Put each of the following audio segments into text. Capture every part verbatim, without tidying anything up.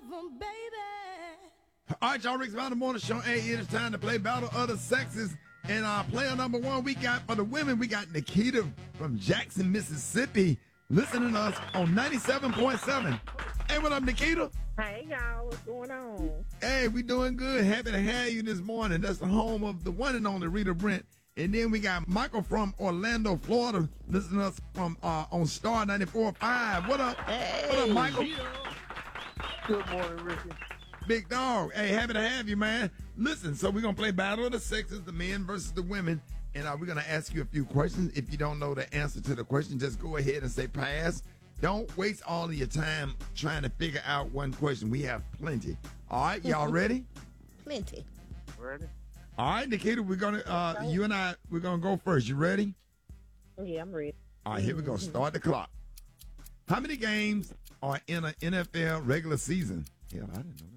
them, baby. All right, y'all, Rick's Battle Morning Show. Hey, it is time to play Battle of the Sexes. And our player number one, we got for the women, we got Nikita from Jackson, Mississippi, listening to us on ninety-seven point seven. Hey, what up, Nikita? Hey, y'all. What's going on? Hey, we doing good. Happy to have you this morning. That's the home of the one and only Rita Brent. And then we got Michael from Orlando, Florida, listening to us from uh, on Star ninety-four point five. What up? Hey. What up, Michael? Good morning, Ricky. Big dog. Hey, happy to have you, man. Listen, so we're going to play Battle of the Sexes, the men versus the women. And uh, we're going to ask you a few questions. If you don't know the answer to the question, just go ahead and say pass. Don't waste all of your time trying to figure out one question. We have plenty. All right, y'all ready? Plenty. Ready? All right, Nikita, we're going to, uh, you and I, we're going to go first. You ready? Yeah, I'm ready. All right, here we go. Start the clock. How many games are in an N F L regular season? Hell, I didn't know that.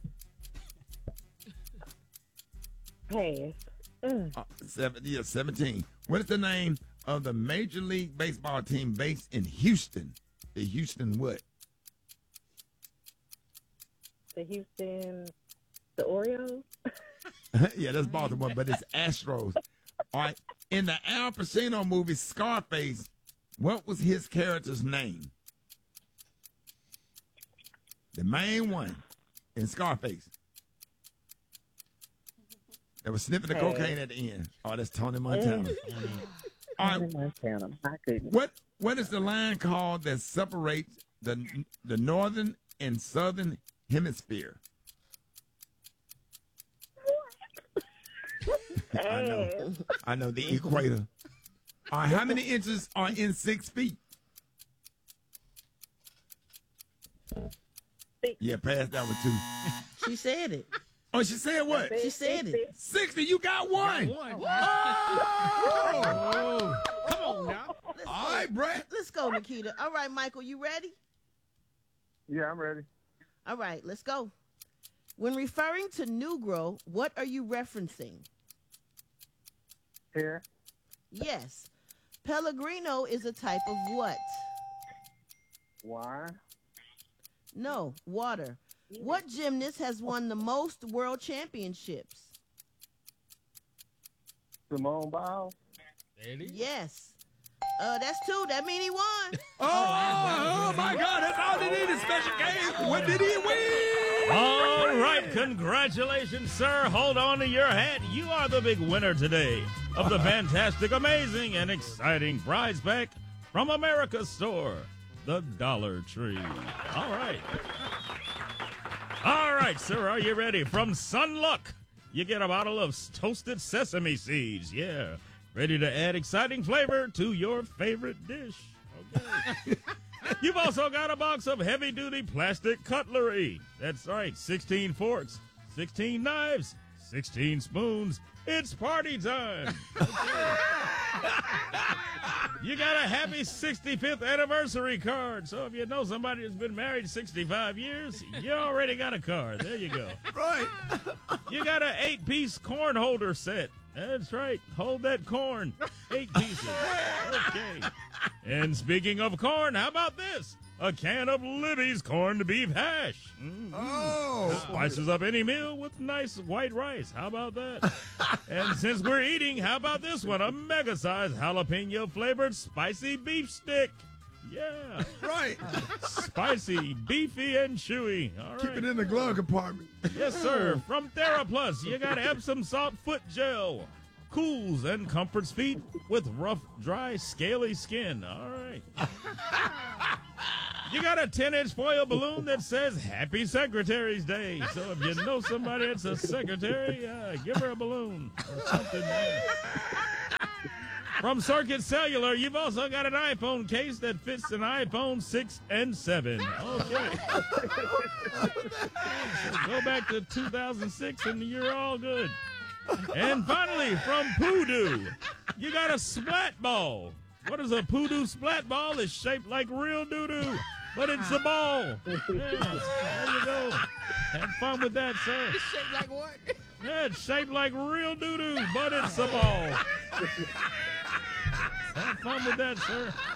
Pass. Mm. Uh, seven, yeah, seventeen. What is the name of the Major League Baseball team based in Houston? The Houston what? The Houston, the Orioles. Yeah, that's Baltimore, but it's Astros. All right. In the Al Pacino movie Scarface, what was his character's name? The main one in Scarface. That was sniffing the Hey. cocaine at the end. Oh, that's Tony Montana. All right. Montana. My goodness. What what is the line called that separates the the northern and southern hemisphere? I know. I know the equator. All right, how many inches are in six feet? Six. Yeah, pass that one too. She said it. Oh, she said what? She said it. sixty. You got one. One. Oh! Come on now. Let's All go. right, Brett. Let's go, Nikita. All right, Michael, you ready? Yeah, I'm ready. All right, let's go. When referring to Negro, what are you referencing? Here. Yes. Pellegrino is a type of what? Why? No, water. What gymnast has won the most world championships? Simone Biles. There it is. Yes. Uh, that's two. That means he won. Oh, oh my God, that's all they need is special game. What did he win? All right, congratulations, sir. Hold on to your hat. You are the big winner today of the fantastic, amazing, and exciting prize pack from America's store, the Dollar Tree. All right. All right, sir, are you ready? From Sunluck, you get a bottle of toasted sesame seeds. Yeah, ready to add exciting flavor to your favorite dish. Okay. You've also got a box of heavy-duty plastic cutlery. That's right, sixteen forks, sixteen knives, sixteen spoons. It's party time. Okay. You got a happy sixty-fifth anniversary card. So if you know somebody that's been married sixty-five years, you already got a card. There you go. Right. You got an eight-piece corn holder set. That's right. Hold that corn. Eight pieces. Okay. And speaking of corn, how about this? A can of Libby's corned beef hash. Mm. Oh. Spices up any meal with nice white rice. How about that? And since we're eating, how about this one? A mega-sized jalapeno-flavored spicy beef stick. Yeah. Right. Spicy, beefy, and chewy. All Keep right. it in the glove compartment. Yes, sir. From TheraPlus, you got Epsom salt foot gel. Cools and comforts feet with rough, dry, scaly skin. All right. You got a ten-inch foil balloon that says Happy Secretary's Day. So if you know somebody that's a secretary, uh, give her a balloon or something. Man. From Circuit Cellular, you've also got an iPhone case that fits an iPhone six and seven. Okay. So go back to two thousand six and you're all good. And finally, from Poodoo, you got a splat ball. What is a Poodoo splat ball? It's shaped like real doo-doo, but it's a ball. Yeah, there you go. Have fun with that, sir. It's shaped like what? Yeah, it's shaped like real doo-doo, but it's a ball. Have fun with that, sir.